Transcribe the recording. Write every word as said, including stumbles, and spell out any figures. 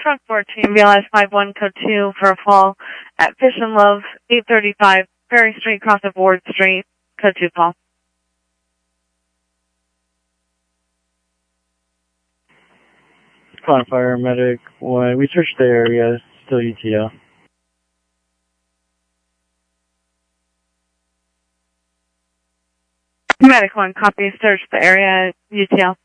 Truck fourteen, B L S five one code two for a fall at Fish and Love, eight thirty-five Ferry Street, cross of Ward Street, code two fall. Con Fire Medic one. We searched the area, still U T L. Medic one, copy, search the area, U T L.